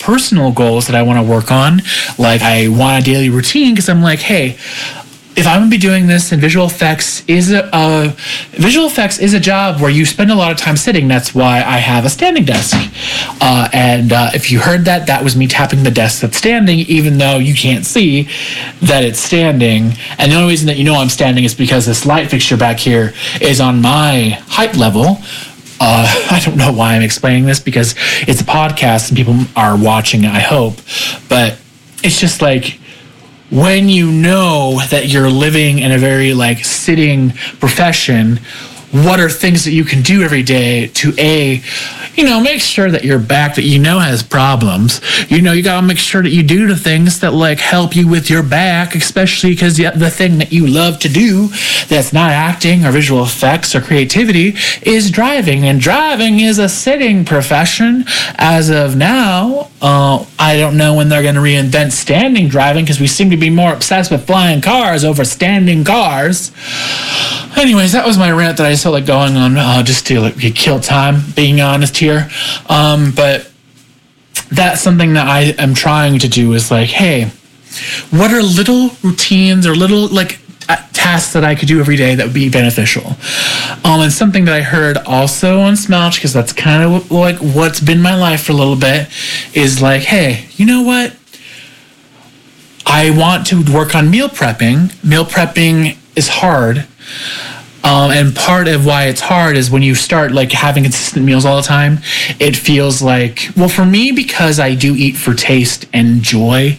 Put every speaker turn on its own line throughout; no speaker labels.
personal goals that I want to work on. Like, I want a daily routine because I'm like, hey, if I'm gonna be doing this, and visual effects is a job where you spend a lot of time sitting. That's why I have a standing desk. And if you heard that, that was me tapping the desk that's standing, even though you can't see that it's standing. And the only reason that you know I'm standing is because this light fixture back here is on my height level. I don't know why I'm explaining this, because it's a podcast and people are watching, I hope. But it's just like, when you know that you're living in a very like sitting profession, what are things that you can do every day to make sure that your back that has problems. You gotta make sure that you do the things that like help you with your back, especially because the thing that you love to do that's not acting or visual effects or creativity is driving, and driving is a sitting profession as of now. I don't know when they're going to reinvent standing driving, because we seem to be more obsessed with flying cars over standing cars. Anyways, that was my rant that I just felt like going on, just to like kill time, being honest here. But that's something that I am trying to do, is like, hey, what are little routines or little like tasks that I could do every day that would be beneficial? And something that I heard also on Smelch, because that's kind of like what's been my life for a little bit, is like, hey, you know what? I want to work on meal prepping. Meal prepping is hard. And part of why it's hard is when you start like having consistent meals all the time, it feels like, well, for me, because I do eat for taste and joy,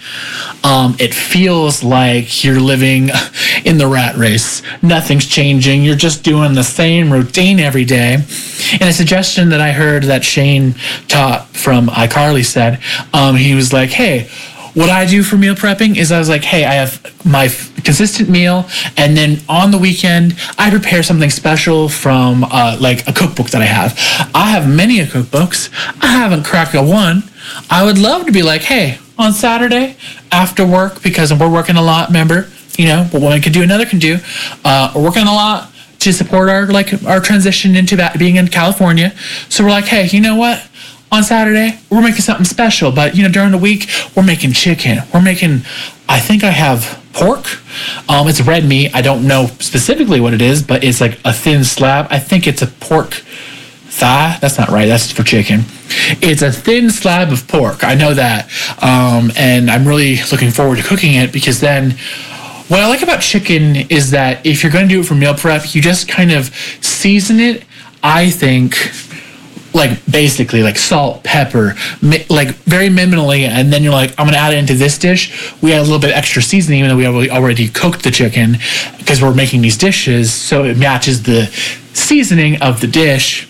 it feels like you're living in the rat race. Nothing's changing. You're just doing the same routine every day. And a suggestion that I heard that Shane taught from iCarly said, he was like, hey, what I do for meal prepping is I was like, hey, I have my consistent meal, and then on the weekend, I prepare something special from like a cookbook that I have. I have many cookbooks. I haven't cracked a one. I would love to be like, hey, on Saturday after work, because we're working a lot, remember, what one can do, another can do. We're working a lot to support our transition into that, being in California. So we're like, hey, you know what? On Saturday, we're making something special, but during the week, we're making chicken. I think I have pork. It's red meat. I don't know specifically what it is, but it's like a thin slab. I think it's a pork thigh. That's not right. That's for chicken. It's a thin slab of pork. I know that. And I'm really looking forward to cooking it, because then what I like about chicken is that if you're going to do it for meal prep, you just kind of season it, I think, like basically like salt, pepper, like very minimally, and then you're like, I'm gonna add it into this dish. We add a little bit extra seasoning, even though we already cooked the chicken, because we're making these dishes, so it matches the seasoning of the dish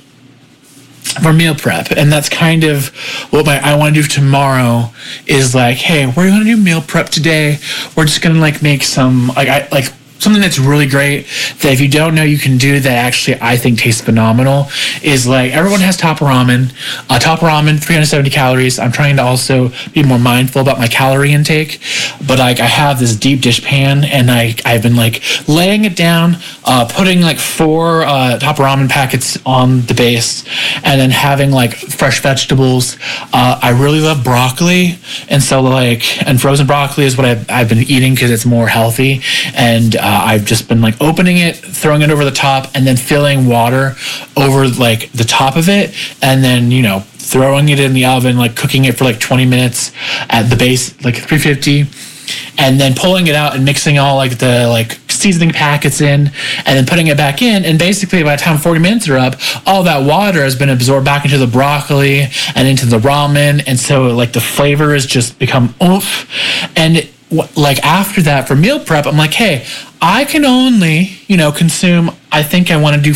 for meal prep. And that's kind of what I want to do tomorrow, is like, hey, we're gonna do meal prep today. We're just gonna like make some something that's really great that if you don't know you can do, that actually I think tastes phenomenal, is like, everyone has Top Ramen. Top Ramen, 370 calories. I'm trying to also be more mindful about my calorie intake, but like I have this deep dish pan, and I've been like laying it down, putting like 4 Top Ramen packets on the base, and then having like fresh vegetables. I really love broccoli, and so and frozen broccoli is what I've been eating, because it's more healthy. And I've just been like opening it, throwing it over the top, and then filling water over like the top of it, and then throwing it in the oven, like cooking it for like 20 minutes at the base, like 350, and then pulling it out and mixing all like the like seasoning packets in, and then putting it back in. And basically by the time 40 minutes are up, all that water has been absorbed back into the broccoli and into the ramen, and so like the flavor has just become oomph. And like after that, for meal prep, I'm like, hey, I can only, consume, I think I want to do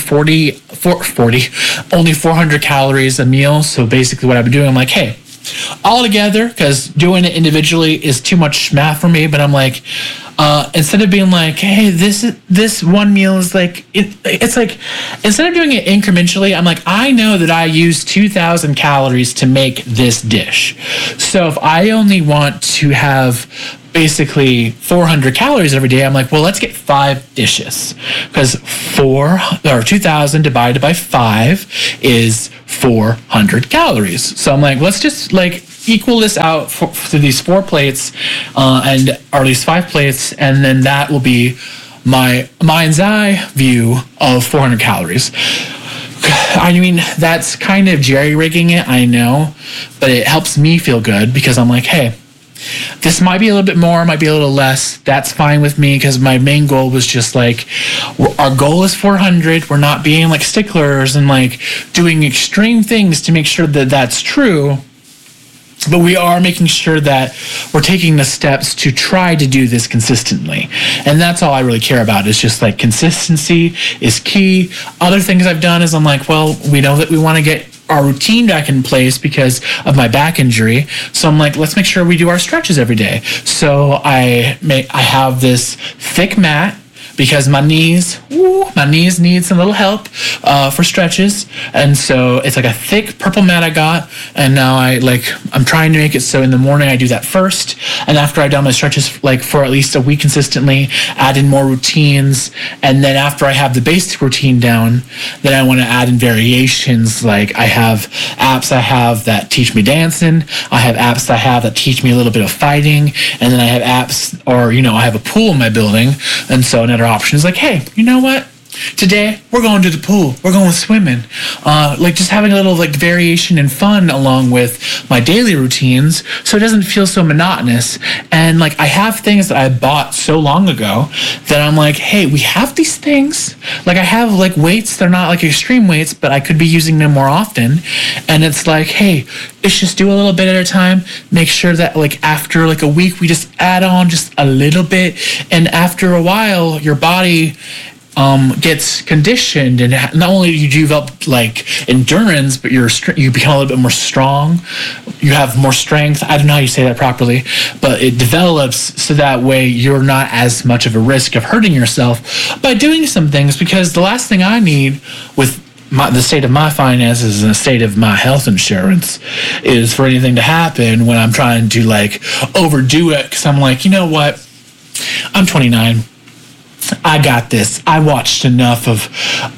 only 400 calories a meal. So basically what I've been doing, I'm like, hey, all together, because doing it individually is too much math for me, but I'm like, instead of being like, hey, this one meal is like, it's like, instead of doing it incrementally, I'm like, I know that I use 2,000 calories to make this dish. So if I only want to have basically 400 calories every day, I'm like, well, let's get 5 dishes, because 2,000 divided by 5 is 400 calories. So I'm like, let's just like equal this out to these 4 plates, and or at least 5 plates, and then that will be my mind's eye view of 400 calories. I mean, that's kind of jerry-rigging it, I know, but it helps me feel good because I'm like, hey, this might be a little bit more, might be a little less. That's fine with me because my main goal was just like, our goal is 400. We're not being like sticklers and like doing extreme things to make sure that that's true. But we are making sure that we're taking the steps to try to do this consistently. And that's all I really care about. It's just like consistency is key. Other things I've done is I'm like, well, we know that we want to get our routine back in place because of my back injury. So I'm like, let's make sure we do our stretches every day. So I have this thick mat because my knees need some little help for stretches. And so it's like a thick purple mat I got. And now I'm trying to make it so in the morning I do that first. And after I've done my stretches like for at least a week consistently, add in more routines. And then after I have the basic routine down, then I want to add in variations. Like I have apps I have that teach me dancing. I have apps I have that teach me a little bit of fighting. And then I have apps I have a pool in my building. And so another option is like, hey, you know what? Today we're going to the pool. We're going swimming. Just having a little variation and fun along with my daily routines, so it doesn't feel so monotonous. And I have things that I bought so long ago that I'm like, hey, we have these things. I have weights. They're not extreme weights, but I could be using them more often. And it's like, hey, let's just do a little bit at a time. Make sure that after a week we just add on just a little bit, and after a while your body gets conditioned, and not only do you develop endurance, but you become a little bit more strong. You have more strength. I don't know how you say that properly, but it develops so that way you're not as much of a risk of hurting yourself by doing some things. Because the last thing I need with the state of my finances and the state of my health insurance is for anything to happen when I'm trying to overdo it. Because I'm like, you know what? I'm 29. I got this. I watched enough of,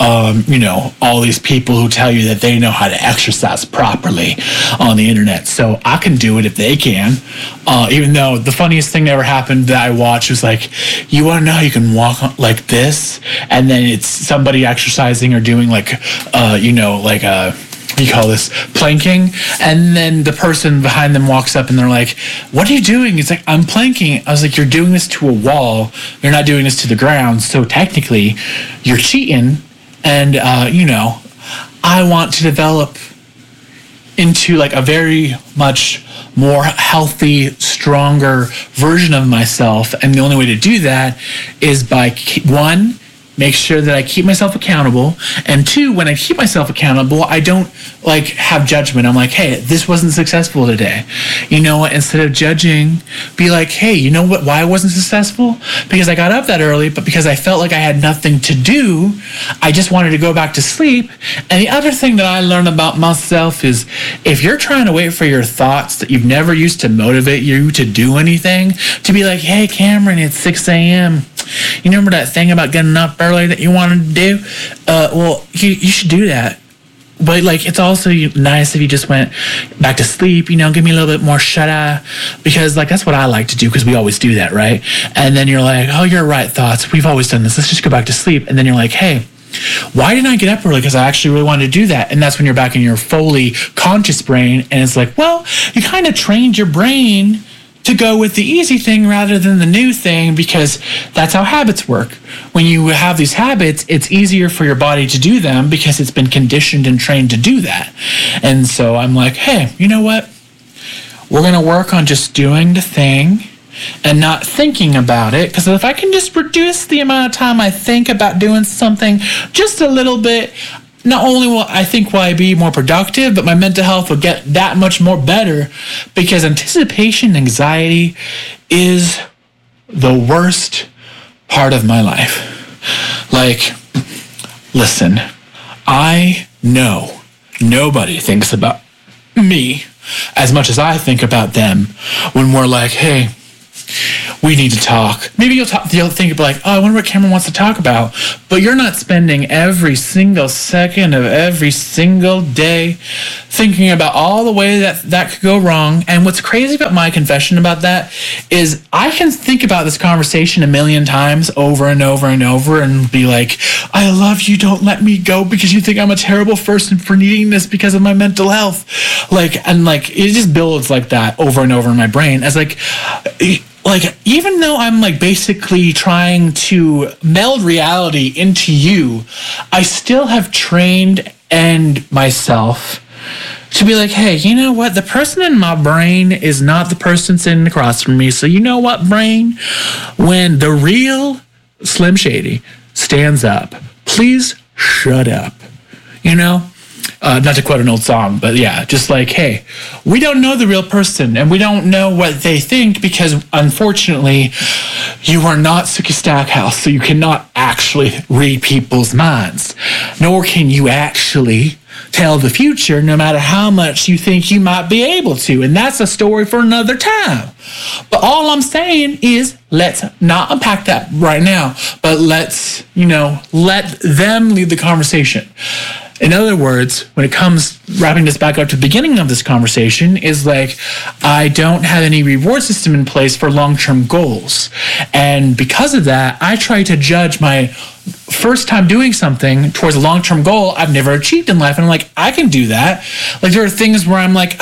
all these people who tell you that they know how to exercise properly on the internet. So I can do it if they can. Even though the funniest thing that ever happened that I watched was you want to know how you can walk like this? And then it's somebody exercising or doing what do you call this, planking, and then the person behind them walks up and they're like, what are you doing? It's I'm planking. I was like, you're doing this to a wall, you're not doing this to the ground, so technically you're cheating. And I want to develop into a very much more healthy, stronger version of myself, and the only way to do that is by one, make sure that I keep myself accountable. And 2, when I keep myself accountable, I don't have judgment. I'm like, hey, this wasn't successful today. Instead of judging, be like, hey, you know what? Why I wasn't successful? Because I got up that early, but because I felt like I had nothing to do, I just wanted to go back to sleep. And the other thing that I learned about myself is if you're trying to wait for your thoughts that you've never used to motivate you to do anything, to be like, hey, Cameron, it's 6 a.m. You remember that thing about getting up early that you wanted to do? Well, you should do that. But it's also nice if you just went back to sleep, give me a little bit more shut-eye, because that's what I like to do, because we always do that, right? And then you're like, oh, you're right, thoughts. We've always done this. Let's just go back to sleep. And then you're like, hey, why didn't I get up early? Because I actually really wanted to do that. And that's when you're back in your fully conscious brain, and it's like, well, you kind of trained your brain to go with the easy thing rather than the new thing, because that's how habits work. When you have these habits, it's easier for your body to do them because it's been conditioned and trained to do that. And so I'm like, hey, you know what? We're going to work on just doing the thing and not thinking about it, because if I can just reduce the amount of time I think about doing something just a little bit, not only will I be more productive, but my mental health will get that much more better, because anticipation anxiety is the worst part of my life. Listen, I know nobody thinks about me as much as I think about them when we're like, hey, we need to talk. Maybe you'll think like, oh, I wonder what Cameron wants to talk about. But you're not spending every single second of every single day thinking about all the way that could go wrong. And what's crazy about my confession about that is I can think about this conversation a million times over and over and over and be like, I love you, don't let me go because you think I'm a terrible person for needing this because of my mental health. It just builds like that over and over in my brain as like even though I'm like basically trying to meld reality into you, I still have trained and myself to be like, hey, you know what? The person in my brain is not the person sitting across from me. So you know what, brain? When the real Slim Shady stands up, please shut up. You know? Not to quote an old song, but yeah, just like, hey, we don't know the real person and we don't know what they think because unfortunately you are not Sookie Stackhouse, so you cannot actually read people's minds, nor can you actually tell the future no matter how much you think you might be able to. And that's a story for another time. But all I'm saying is let's not unpack that right now, but let's, let them lead the conversation. In other words, when it comes wrapping this back up to the beginning of this conversation is like, I don't have any reward system in place for long-term goals. And because of that, I try to judge my first time doing something towards a long-term goal I've never achieved in life. And I'm like, I can do that. Like there are things where I'm like,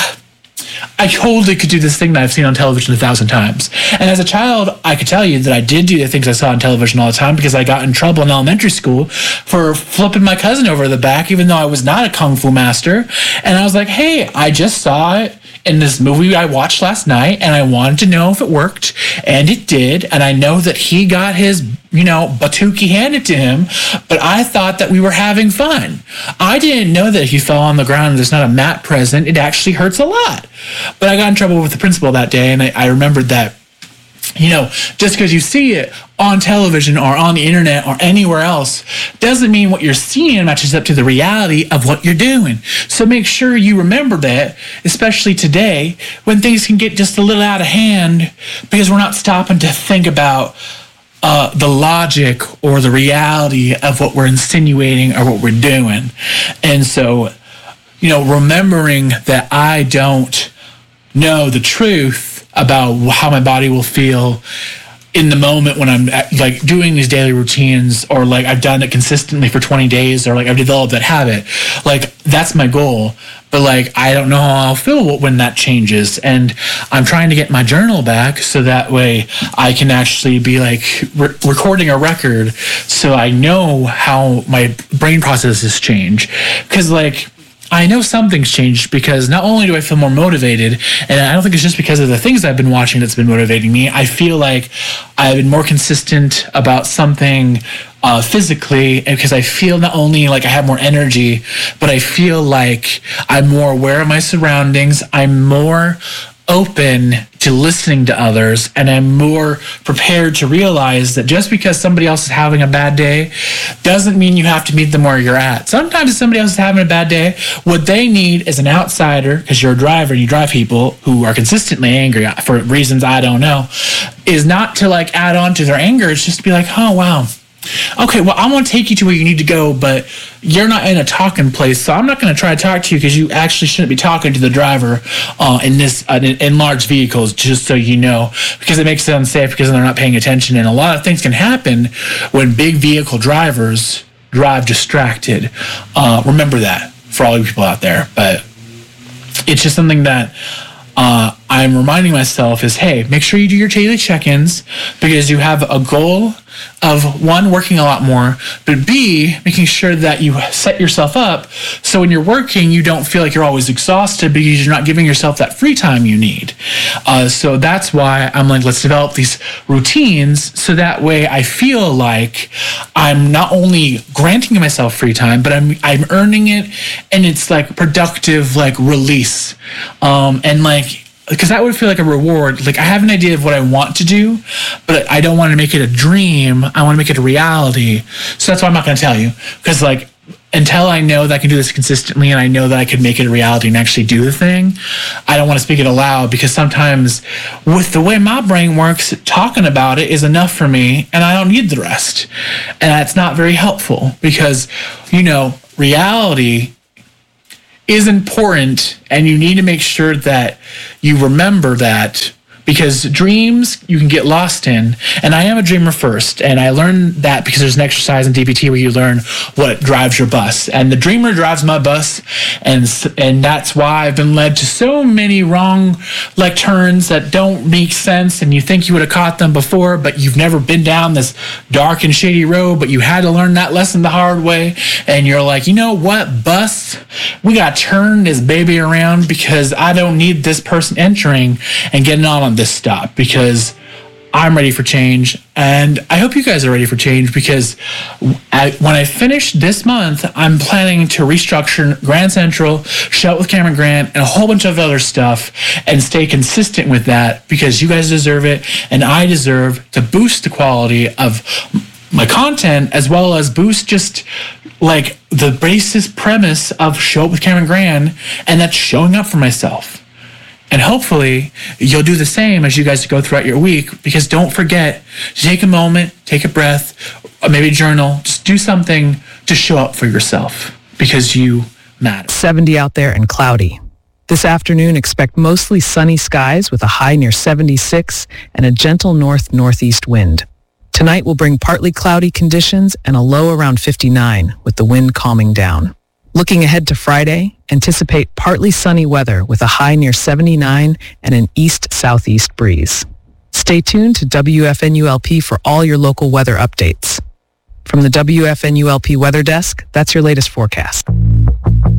I totally could do this thing that I've seen on television 1,000 times. And as a child, I could tell you that I did do the things I saw on television all the time because I got in trouble in elementary school for flipping my cousin over the back, even though I was not a kung fu master. And I was like, hey, I just saw it in this movie I watched last night, and I wanted to know if it worked, and it did. And I know that he got his, batuki handed to him, but I thought that we were having fun. I didn't know that if you fell on the ground and there's not a mat present, it actually hurts a lot. But I got in trouble with the principal that day, and I remembered that, just because you see it on television or on the internet or anywhere else doesn't mean what you're seeing matches up to the reality of what you're doing. So make sure you remember that, especially today when things can get just a little out of hand because we're not stopping to think about the logic or the reality of what we're insinuating or what we're doing. And so, remembering that I don't know the truth about how my body will feel in the moment when I'm like doing these daily routines, or like I've done it consistently for 20 days, or like I've developed that habit. Like that's my goal. But like, I don't know how I'll feel when that changes. And I'm trying to get my journal back so that way I can actually be like recording a record so I know how my brain processes change. Because like, I know something's changed because not only do I feel more motivated, and I don't think it's just because of the things I've been watching that's been motivating me, I feel like I've been more consistent about something physically, because I feel not only like I have more energy, but I feel like I'm more aware of my surroundings. I'm more open to listening to others, and I'm more prepared to realize that just because somebody else is having a bad day doesn't mean you have to meet them where you're at. Sometimes if somebody else is having a bad day, what they need is an outsider, because you're a driver and you drive people who are consistently angry for reasons I don't know, is not to like add on to their anger. It's just to be like, oh wow, okay, well, I want to take you to where you need to go, but you're not in a talking place, so I'm not going to try to talk to you because you actually shouldn't be talking to the driver in large vehicles, just so you know, because it makes it unsafe because they're not paying attention. And a lot of things can happen when big vehicle drivers drive distracted. Remember that for all you people out there. But it's just something that I'm reminding myself is, hey, make sure you do your daily check-ins, because you have a goal of, one, working a lot more, but B, making sure that you set yourself up so when you're working, you don't feel like you're always exhausted because you're not giving yourself that free time you need. So that's why I'm like, let's develop these routines so that way I feel like I'm not only granting myself free time, but I'm earning it, and it's like productive, like release. And like, because that would feel like a reward. Like I have an idea of what I want to do, but I don't want to make it a dream. I want to make it a reality. So that's why I'm not going to tell you. Because like until I know that I can do this consistently and I know that I can make it a reality and actually do the thing, I don't want to speak it aloud, because sometimes with the way my brain works, talking about it is enough for me and I don't need the rest. And that's not very helpful, because, reality is important, and you need to make sure that you remember that, because dreams you can get lost in. And I am a dreamer first, and I learned that because there's an exercise in DBT where you learn what drives your bus, and the dreamer drives my bus, and that's why I've been led to so many wrong turns that don't make sense, and you think you would have caught them before, but you've never been down this dark and shady road, but you had to learn that lesson the hard way, and you're like, you know what, bus, we got to turn this baby around, because I don't need this person entering and getting on this stop, because I'm ready for change, and I hope you guys are ready for change, because when I finish this month, I'm planning to restructure Grand Central, Show It with Cameron Grant, and a whole bunch of other stuff, and stay consistent with that, because you guys deserve it, and I deserve to boost the quality of my content, as well as boost just the basis premise of Show It with Cameron Grant, and that's showing up for myself. And hopefully you'll do the same as you guys go throughout your week, because don't forget to take a moment, take a breath, or maybe journal. Just do something to show up for yourself, because you matter.
70 out there and cloudy. This afternoon, expect mostly sunny skies with a high near 76 and a gentle north-northeast wind. Tonight will bring partly cloudy conditions and a low around 59, with the wind calming down. Looking ahead to Friday, anticipate partly sunny weather with a high near 79 and an east-southeast breeze. Stay tuned to WFNULP for all your local weather updates. From the WFNULP Weather Desk, that's your latest forecast.